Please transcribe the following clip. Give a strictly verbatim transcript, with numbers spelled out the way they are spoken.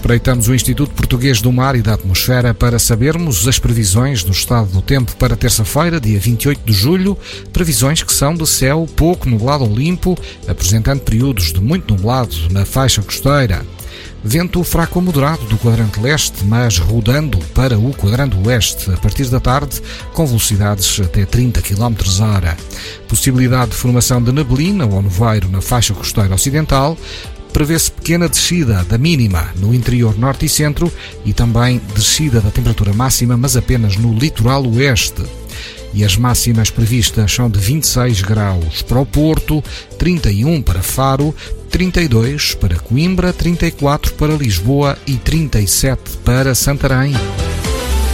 Espreitamos o Instituto Português do Mar e da Atmosfera para sabermos as previsões do estado do tempo para terça-feira, dia vinte e oito de julho, previsões que são de céu pouco nublado ou limpo, apresentando períodos de muito nublado na faixa costeira. Vento fraco a moderado do quadrante leste, mas rodando para o quadrante oeste a partir da tarde, com velocidades até trinta quilómetros por hora. Possibilidade de formação de neblina ou nevoeiro na faixa costeira ocidental. Prevê-se pequena descida da mínima no interior norte e centro e também descida da temperatura máxima, mas apenas no litoral oeste. E as máximas previstas são de vinte e seis graus para o Porto, trinta e um para Faro, trinta e dois para Coimbra, trinta e quatro para Lisboa e trinta e sete para Santarém.